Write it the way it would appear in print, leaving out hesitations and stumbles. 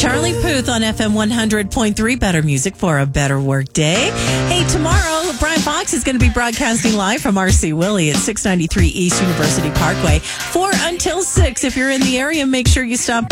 Charlie Puth on FM 100.3, better music for a better work day. Hey, tomorrow, Brian Fox is going to be broadcasting live from RC Willey at 693 East University Parkway. 4 until 6. If you're in the area, make sure you stop by.